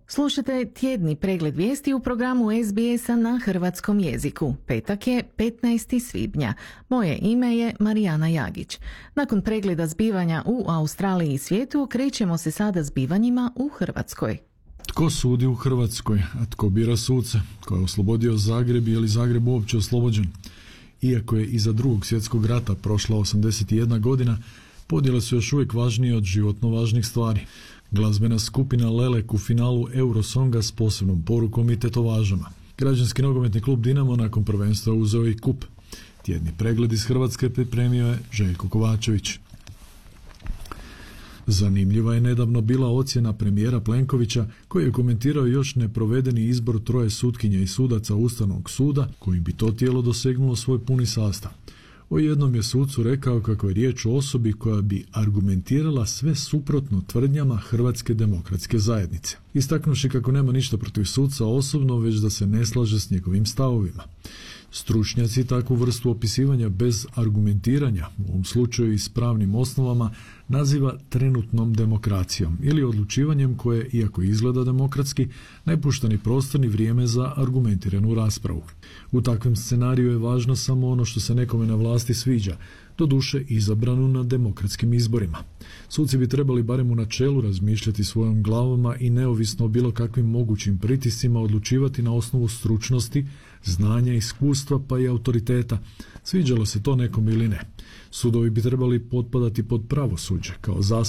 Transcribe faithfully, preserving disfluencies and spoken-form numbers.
Slušajte tjedni pregled vijesti u programu S B S-a na hrvatskom jeziku. Petak je petnaesti svibnja. Moje ime je Marijana Jagić. Nakon pregleda zbivanja u Australiji i svijetu, krećemo se sada zbivanjima u Hrvatskoj. Tko sudi u Hrvatskoj, a tko bira suce? Ko je oslobodio Zagreb i je li Zagreb uopće oslobođen? Iako je iza drugog svjetskog rata prošla osamdeset jedna godina, podjele su još uvijek važnije od životno važnih stvari. Glazbena skupina Lelek u finalu Eurosonga s posebnom porukom i tetovažama. Građanski nogometni klub Dinamo nakon prvenstva uzeo i kup. Tjedni pregled iz Hrvatske pripremio je Željko Kovačević. Zanimljiva je nedavno bila ocjena premijera Plenkovića koji je komentirao još neprovedeni izbor troje sutkinja i sudaca Ustavnog suda koji bi to tijelo dosegnulo svoj puni sastav. O jednom je sucu rekao kako je riječ o osobi koja bi argumentirala sve suprotno tvrdnjama Hrvatske demokratske zajednice, istaknuši kako nema ništa protiv suca osobno, već da se ne slaže s njegovim stavovima. Stručnjaci takvu vrstu opisivanja bez argumentiranja, u ovom slučaju i s pravnim osnovama, naziva trenutnom demokracijom ili odlučivanjem koje, iako izgleda demokratski, ne pušta ni prostor ni vrijeme za argumentiranu raspravu. U takvom scenariju je važno samo ono što se nekome na vlasti sviđa, doduše izabranu na demokratskim izborima. Suci bi trebali barem u načelu razmišljati svojom glavama i neovisno o bilo kakvim mogućim pritiscima odlučivati na osnovu stručnosti, znanja, iskustva pa i autoriteta, sviđalo se to nekom ili ne. Sudovi bi trebali potpadati pod pravosuđe kao